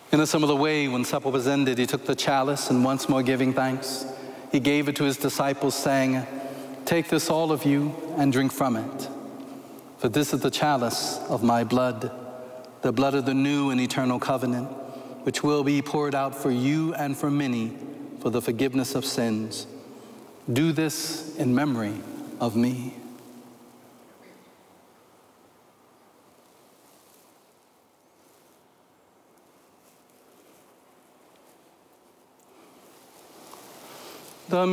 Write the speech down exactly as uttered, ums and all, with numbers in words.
In a similar way, when supper was ended, he took the chalice, and once more giving thanks, he gave it to his disciples, saying, "Take this, all of you, and drink from it. For this is the chalice of my blood, the blood of the new and eternal covenant, which will be poured out for you and for many for the forgiveness of sins. Do this in memory of me."